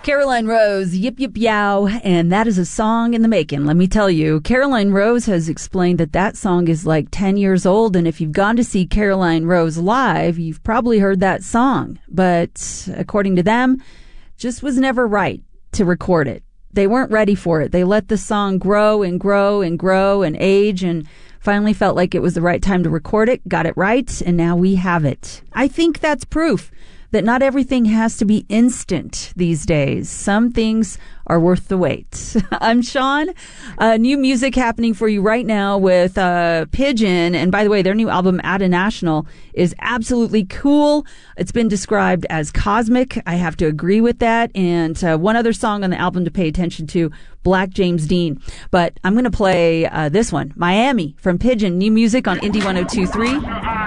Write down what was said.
Caroline Rose, Yip Yip Yow, and that is a song in the making, let me tell you. Caroline Rose has explained that that song is like 10 years old, and if you've gone to see Caroline Rose live, you've probably heard that song. But according to them, just was never right to record it. They weren't ready for it. They let the song grow and grow and grow and age, and finally felt like it was the right time to record it, got it right, and now we have it. I think that's proof that not everything has to be instant these days. Some things are worth the wait. I'm Sean. New music happening for you right now with Pigeon. And by the way, their new album, At a National, is absolutely cool. It's been described as cosmic. I have to agree with that. And one other song on the album to pay attention to, Black James Dean. But I'm going to play this one, Miami, from Pigeon. New music on Indie 102.3.